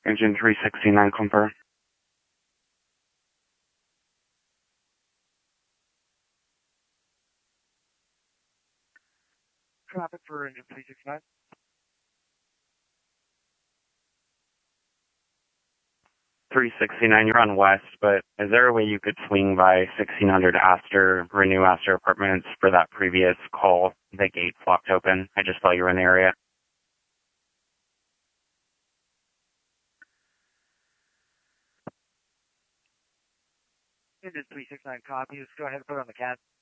Engine 369 confirm. Traffic for engine 369. 369, you're on west, but is there a way you could swing by 1600 Astor, Renew Astor Apartments for that previous call? The gate flopped open. I just saw you were in the area. Engine 369 copy. Just go ahead and put it on the CAD.